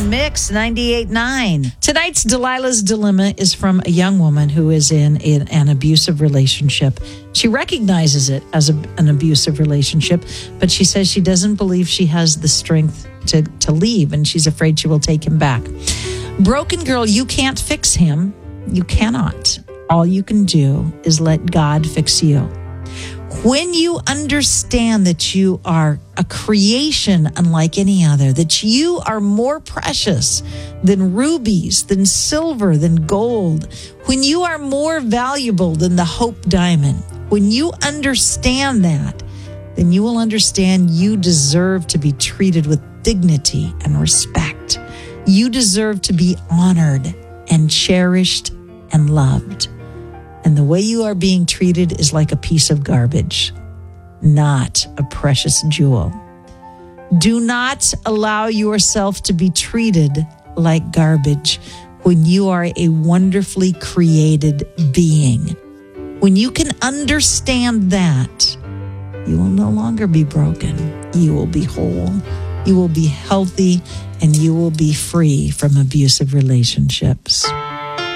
on Mix 98.9. Tonight's Delilah's Dilemma is from a young woman who is in an abusive relationship. She recognizes it as an abusive relationship, but she says she doesn't believe she has the strength to leave, and she's afraid she will take him back. Broken girl, you can't fix him. You cannot. All you can do is let God fix you. When you understand that you are a creation unlike any other, that you are more precious than rubies, than silver, than gold, when you are more valuable than the Hope Diamond, when you understand that, then you will understand you deserve to be treated with dignity and respect. You deserve to be honored and cherished and loved. And the way you are being treated is like a piece of garbage, not a precious jewel. Do not allow yourself to be treated like garbage when you are a wonderfully created being. When you can understand that, you will no longer be broken. You will be whole. You will be healthy, and you will be free from abusive relationships.